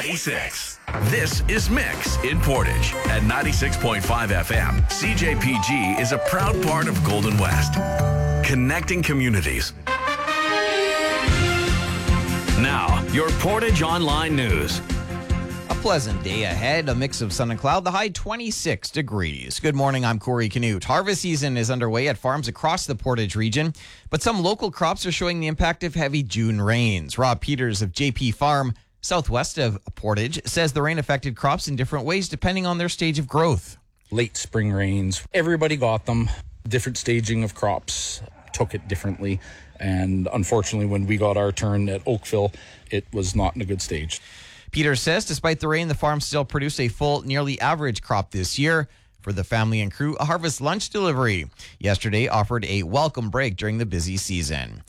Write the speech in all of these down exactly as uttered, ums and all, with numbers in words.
ninety-six. This is Mix in Portage at ninety-six point five F M. C J P G is a proud part of Golden West, connecting communities. Now, your Portage Online News. A pleasant day ahead, a mix of sun and cloud, the high twenty-six degrees. Good morning, I'm Corey Canute. Harvest season is underway at farms across the Portage region, but some local crops are showing the impact of heavy June rains. Rob Peters of J P Farm, southwest of Portage, says the rain affected crops in different ways depending on their stage of growth. Late spring rains, everybody got them. Different staging of crops took it differently. And unfortunately, when we got our turn at Oakville, it was not in a good stage. Peters says despite the rain, the farm still produced a full, nearly average crop this year. For the family and crew, a harvest lunch delivery yesterday offered a welcome break during the busy season.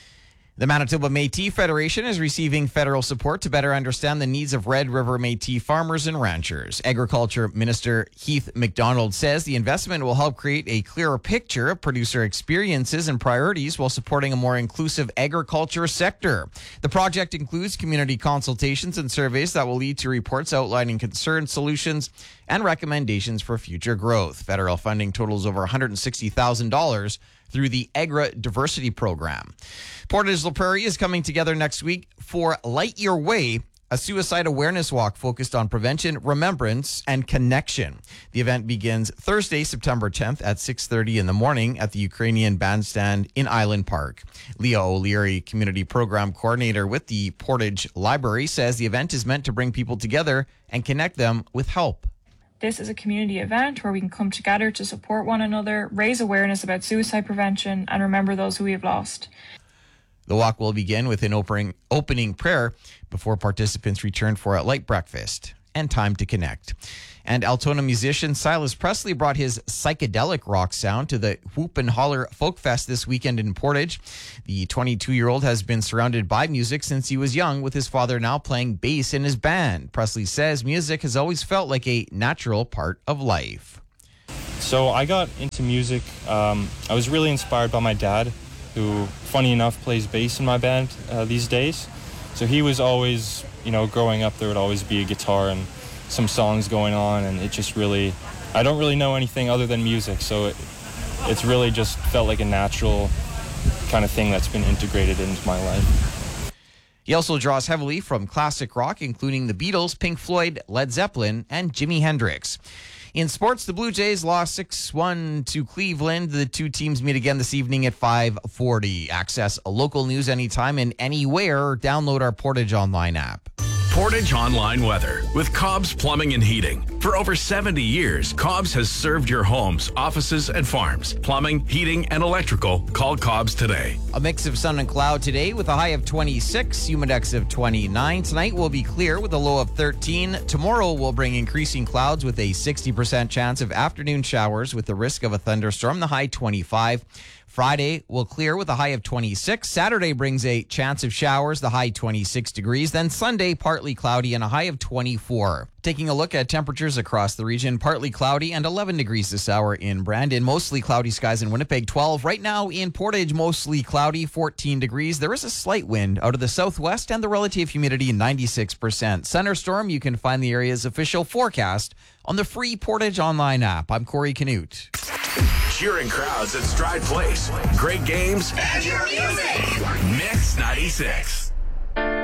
The Manitoba Métis Federation is receiving federal support to better understand the needs of Red River Métis farmers and ranchers. Agriculture Minister Heath McDonald says the investment will help create a clearer picture of producer experiences and priorities while supporting a more inclusive agriculture sector. The project includes community consultations and surveys that will lead to reports outlining concerns, solutions, and recommendations for future growth. Federal funding totals over one hundred sixty thousand dollars through the Agra Diversity Program. Portage La Prairie is coming together next week for Light Your Way, a suicide awareness walk focused on prevention, remembrance, and connection. The event begins Thursday, September tenth at six thirty in the morning at the Ukrainian Bandstand in Island Park. Leah O'Leary, Community Program Coordinator with the Portage Library, says the event is meant to bring people together and connect them with help. This is a community event where we can come together to support one another, raise awareness about suicide prevention, and remember those who we have lost. The walk will begin with an opening, opening prayer before participants return for a light breakfast and time to connect. And Altona musician Silas Presley brought his psychedelic rock sound to the Whoop and Holler Folk Fest this weekend in Portage. The twenty-two-year-old has been surrounded by music since he was young, with his father now playing bass in his band. Presley says music has always felt like a natural part of life. So I got into music. Um, I was really inspired by my dad, who, funny enough, plays bass in my band uh, these days. So he was always, you know, growing up, there would always be a guitar and some songs going on, and it just really, I don't really know anything other than music, so it, it's really just felt like a natural kind of thing that's been integrated into my life. He also draws heavily from classic rock, including the Beatles, Pink Floyd, Led Zeppelin, and Jimi Hendrix. In sports, the Blue Jays lost six one to Cleveland. The two teams meet again this evening at five forty. Access local news anytime and anywhere. Download our Portage Online app. Portage Online Weather with Cobb's Plumbing and Heating. For over seventy years, Cobb's has served your homes, offices, and farms. Plumbing, heating, and electrical. Call Cobb's today. A mix of sun and cloud today with a high of twenty-six, humidex of twenty-nine. Tonight will be clear with a low of thirteen. Tomorrow will bring increasing clouds with a sixty percent chance of afternoon showers with the risk of a thunderstorm, the high twenty-five. Friday will clear with a high of twenty-six. Saturday brings a chance of showers, the high twenty-six degrees. Then Sunday, partly cloudy and a high of twenty-four. Taking a look at temperatures across the region, partly cloudy and eleven degrees this hour in Brandon. Mostly cloudy skies in Winnipeg, twelve. Right now in Portage, mostly cloudy, fourteen degrees. There is a slight wind out of the southwest and the relative humidity ninety-six percent. Thunderstorm, you can find the area's official forecast on the free Portage Online app. I'm Corey Canute. Cheering crowds at Stride Place. Great games and your music. Mix ninety-six.